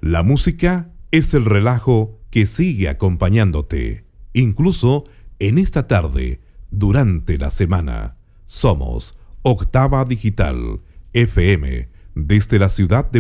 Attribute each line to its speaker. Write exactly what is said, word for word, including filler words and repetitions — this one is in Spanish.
Speaker 1: La música es el relajo que sigue acompañándote, incluso en esta tarde, durante la semana. Somos Octava Digital, F M, desde la ciudad de